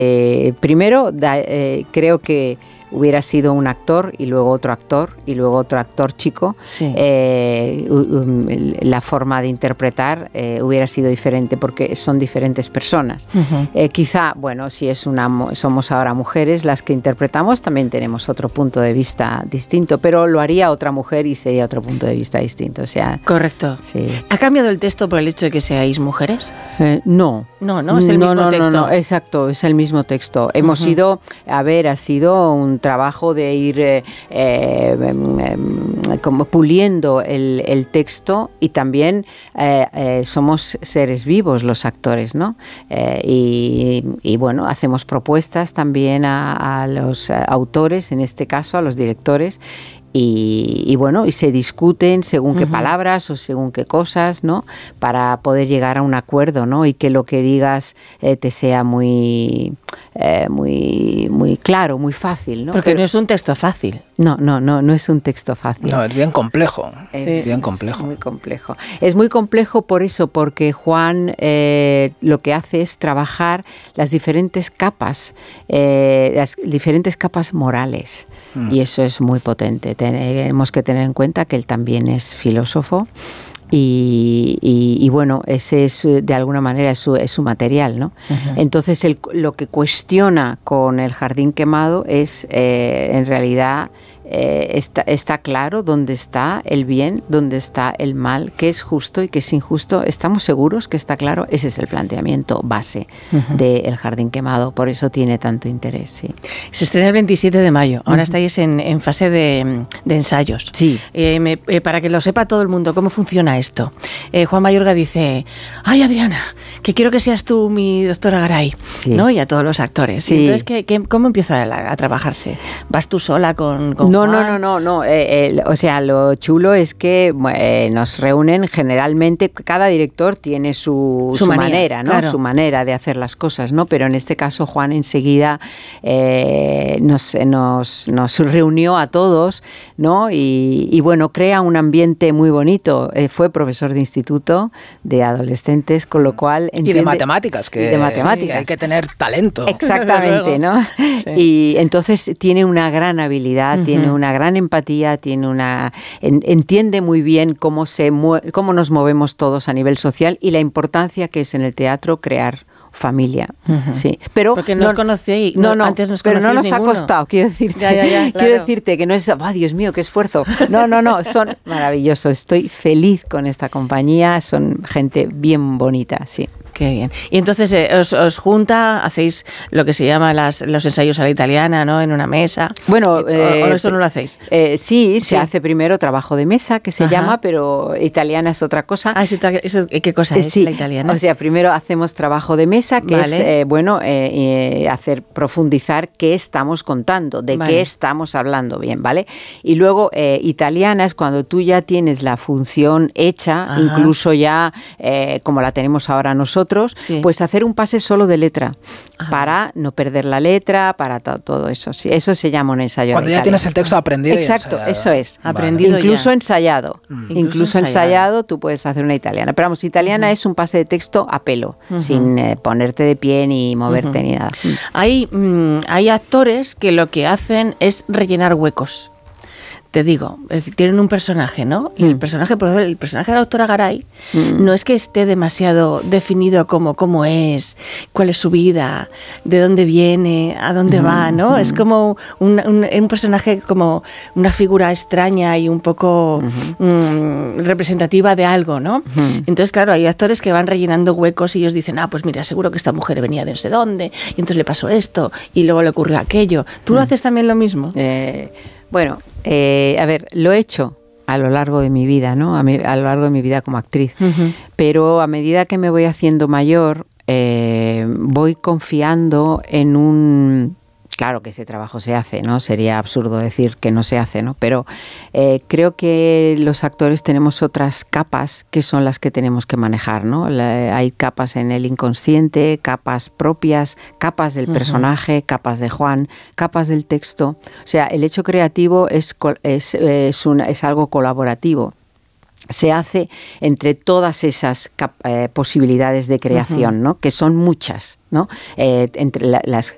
Primero, creo que hubiera sido un actor y luego otro actor y luego otro actor chico, sí. La forma de interpretar hubiera sido diferente porque son diferentes personas. Uh-huh. Quizá, bueno, si somos ahora mujeres las que interpretamos, también tenemos otro punto de vista distinto, pero lo haría otra mujer y sería otro punto de vista distinto. O sea, correcto. Sí. ¿Ha cambiado el texto por el hecho de que seáis mujeres? No. No, es el mismo texto. No, exacto, es el mismo texto. Hemos ido, ha sido un trabajo de ir como puliendo el texto, y también somos seres vivos los actores, ¿no? Y bueno, hacemos propuestas también a los autores, en este caso a los directores, y bueno, y se discuten según qué palabras o según qué cosas, ¿no? Para poder llegar a un acuerdo, ¿no? Y que lo que digas te sea muy claro, muy fácil, ¿no? Porque no es un texto fácil. No es un texto fácil. No, es bien complejo. Es bien complejo. Es muy complejo. Es muy complejo por eso, porque Juan lo que hace es trabajar las diferentes capas morales. Y eso es muy potente. Tenemos que tener en cuenta que él también es filósofo. Y bueno, ese es de alguna manera es su material, ¿no? Uh-huh. Entonces lo que cuestiona con El jardín quemado es en realidad está claro dónde está el bien, dónde está el mal, qué es justo y qué es injusto. ¿Estamos seguros que está claro? Ese es el planteamiento base de El jardín quemado, por eso tiene tanto interés. Sí. Se estrena el 27 de mayo, ahora estáis en fase de ensayos. Sí. Para que lo sepa todo el mundo, ¿cómo funciona esto? Juan Mayorga dice, ay Adriana, que quiero que seas tú mi doctora Garay, sí. ¿No? Y a todos los actores. Sí. Entonces, ¿cómo empieza a trabajarse? ¿Vas tú sola con No. O sea, lo chulo es que nos reúnen generalmente, cada director tiene su manera, ¿no? Claro. Su manera de hacer las cosas, ¿no? Pero en este caso Juan enseguida nos reunió a todos, ¿no? Y bueno, crea un ambiente muy bonito. Fue profesor de instituto de adolescentes, con lo cual entiende, y de matemáticas, que hay que tener talento. Exactamente, ¿no? Sí. Y entonces tiene una gran habilidad, tiene una gran empatía, entiende muy bien cómo nos movemos todos a nivel social y la importancia que es en el teatro crear familia. Sí. Pero porque no os conocéis, antes nos pero no nos ninguno. Ha costado, quiero decirte. Claro. Quiero decirte que no es, Dios mío, qué esfuerzo. No, son maravillosos. Estoy feliz con esta compañía, son gente bien bonita, sí. Qué bien. Y entonces os junta, hacéis lo que se llama los ensayos a la italiana, ¿no? En una mesa. Bueno, ¿o eso no lo hacéis? Sí, se hace primero trabajo de mesa, que se llama, pero italiana es otra cosa. ¿Qué cosa es la italiana? O sea, primero hacemos trabajo de mesa, que es, profundizar qué estamos contando, de qué estamos hablando, bien, ¿vale? Y luego, italiana es cuando tú ya tienes la función hecha, incluso ya, como la tenemos ahora nosotros, pues hacer un pase solo de letra, para no perder la letra, para todo eso. Sí, eso se llama un ensayo. Cuando ya tienes el texto aprendido. Exacto, y eso es. Aprendido incluso ya. Ensayado. Incluso ensayado, tú puedes hacer una italiana. Pero vamos, italiana es un pase de texto a pelo, sin ponerte de pie ni moverte ni nada. Hay actores que lo que hacen es rellenar huecos. Te digo, es decir, tienen un personaje, ¿no? Y el personaje de la doctora Garay no es que esté demasiado definido como cómo es, cuál es su vida, de dónde viene, a dónde va, ¿no? Es como un personaje, como una figura extraña y un poco representativa de algo, ¿no? Entonces, claro, hay actores que van rellenando huecos y ellos dicen, pues mira, seguro que esta mujer venía de no sé dónde, y entonces le pasó esto, y luego le ocurrió aquello. ¿Tú lo haces también lo mismo? Bueno, a ver, lo he hecho a lo largo de mi vida, ¿no? A lo largo de mi vida como actriz. Pero a medida que me voy haciendo mayor, voy confiando en un... Claro que ese trabajo se hace, ¿no? Sería absurdo decir que no se hace, ¿no? Pero creo que los actores tenemos otras capas que son las que tenemos que manejar, ¿no? Hay capas en el inconsciente, capas propias, capas del personaje, capas de Juan, capas del texto. O sea, el hecho creativo es algo colaborativo. Se hace entre todas esas posibilidades de creación, ¿no? Que son muchas, ¿no? Entre las